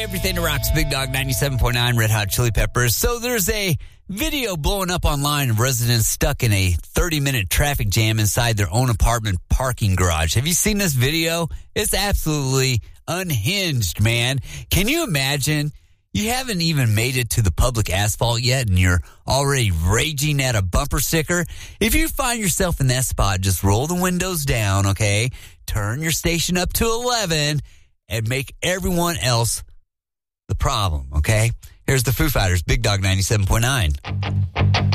everything that rocks. Big Dog 97.9 Red Hot Chili Peppers. So there's a video blowing up online of residents stuck in a 30-minute traffic jam inside their own apartment parking garage. Have you seen this video? It's absolutely unhinged, man. Can you imagine? You haven't even made it to the public asphalt yet, and you're already raging at a bumper sticker. If you find yourself in that spot, just roll the windows down, okay? Turn your station up to 11 and make everyone else the problem, okay? Here's the Foo Fighters, Big Dog 97.9.